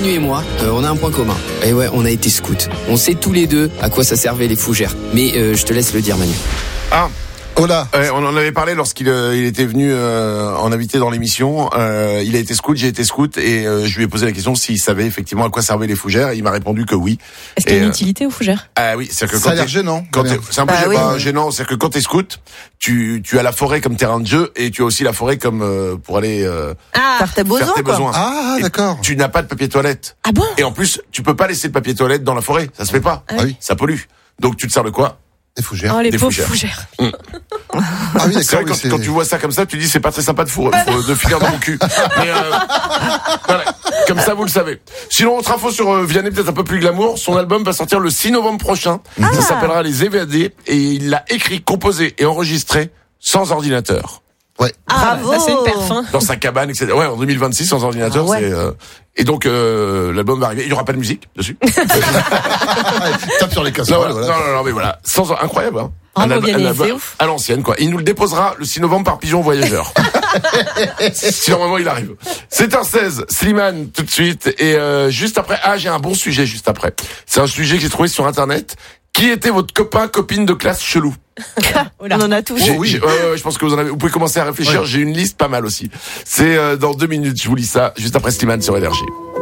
Manu et moi, on a un point commun. Et ouais, on a été scouts. On sait tous les deux à quoi ça servait les fougères. Mais je te laisse le dire, Manu. Ah. Oh là. On en avait parlé lorsqu'il il était venu en invité dans l'émission. Il a été scout, j'ai été scout, et je lui ai posé la question s'il savait effectivement à quoi servaient les fougères. Il m'a répondu que oui. Est-ce qu'il y a une utilité aux fougères? Ah oui, c'est que ça a l'air gênant. C'est un peu gênant, c'est que quand t'es scout, tu as la forêt comme terrain de jeu et tu as aussi la forêt comme pour aller faire tes besoins. Ah, d'accord. Tu n'as pas de papier toilette. Ah bon? Et en plus, tu peux pas laisser le papier toilette dans la forêt, ça se fait pas. Ah oui. Ça pollue. Donc tu te sers de quoi? Des fougères. Oh, les Des pauvres fougères. fougères. Ah oui, C'est d'accord. vrai, quand tu vois ça comme ça, tu dis c'est pas très sympa de finir dans mon cul. Mais voilà, comme ça vous le savez. Sinon, autre info sur Vianney, peut-être un peu plus glamour, son album va sortir le 6 novembre prochain. Ça s'appellera Les Évadés et il l'a écrit, composé et enregistré sans ordinateur. Ouais. Bravo. Ça c'est une perf, hein. Dans sa cabane, etc. Ouais, en 2026 sans ordinateur, ouais. et donc l'album va arriver. Il y aura pas de musique dessus. Tape sur les Non, casseroles. voilà. Non, mais voilà, incroyable. Hein. Bravo, Vianney, album c'est ouf. à l'ancienne, quoi. Il nous le déposera le 6 novembre par pigeon voyageur. Si normalement il arrive. 7h16, Slimane tout de suite, et juste après, j'ai un bon sujet juste après. C'est un sujet que j'ai trouvé sur internet. Qui était votre copain, copine de classe chelou? On en a tous. Je pense que vous pouvez commencer à réfléchir. Ouais. J'ai une liste pas mal aussi. C'est dans 2 minutes. Je vous lis ça juste après Slimane sur LRG.